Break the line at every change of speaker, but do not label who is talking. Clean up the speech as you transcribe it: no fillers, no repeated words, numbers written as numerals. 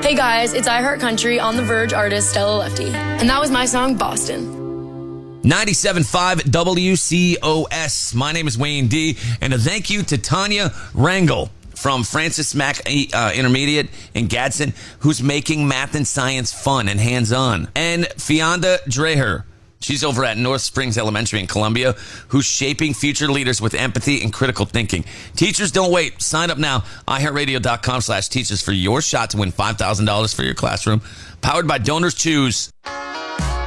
Hey guys, it's iHeart Country on the Verge artist Stella Lefty. And that was my song, Boston.
97.5 WCOS. My name is Wayne D. And a thank you to Tanya Rangel from Francis Mack Intermediate in Gadsden, who's making math and science fun and hands-on. And Fionda Dreher. She's over at North Springs Elementary in Columbia, who's shaping future leaders with empathy and critical thinking. Teachers, don't wait. Sign up now. iHeartRadio.com/teachers for your shot to win $5,000 for your classroom. Powered by Donors Choose.